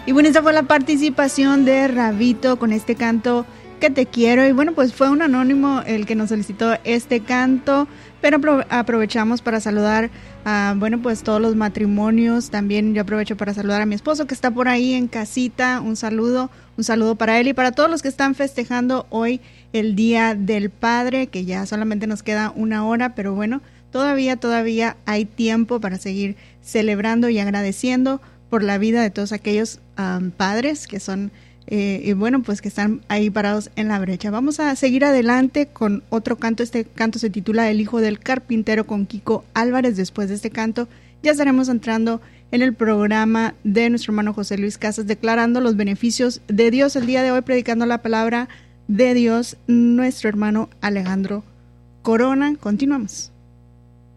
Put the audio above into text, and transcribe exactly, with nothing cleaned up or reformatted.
Y bueno, esa fue la participación de Rabito con este canto Que Te Quiero. Y bueno, pues fue un anónimo el que nos solicitó este canto, pero aprovechamos para saludar a, bueno, pues todos los matrimonios. También yo aprovecho para saludar a mi esposo que está por ahí en casita. Un saludo, un saludo para él y para todos los que están festejando hoy el Día del Padre, que ya solamente nos queda una hora, pero bueno, todavía, todavía hay tiempo para seguir celebrando y agradeciendo por la vida de todos aquellos um, padres que son, eh, y bueno, pues que están ahí parados en la brecha. Vamos a seguir adelante con otro canto. Este canto se titula El Hijo del Carpintero con Kiko Álvarez. Después de este canto ya estaremos entrando en el programa de nuestro hermano José Luis Casas, declarando los beneficios de Dios. El día de hoy predicando la palabra de Dios, nuestro hermano Alejandro Corona. Continuamos.